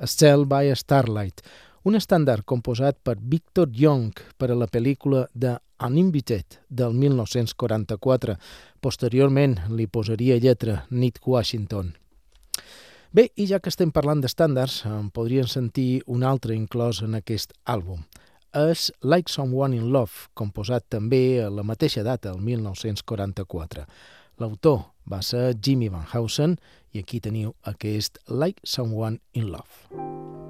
Cell by Starlight, un estàndard composat per Victor Young per a la pel·lícula The Uninvited del 1944. Posteriorment li posaria lletra Nick Washington. Bé, i ja que estem parlant d'estàndards, en podríem sentir un altre inclòs en aquest àlbum. És Like Someone in Love, composat també a la mateixa data, el 1944. L'autor va ser Jimmy Van Heusen i aquí teniu aquest Like Someone in Love.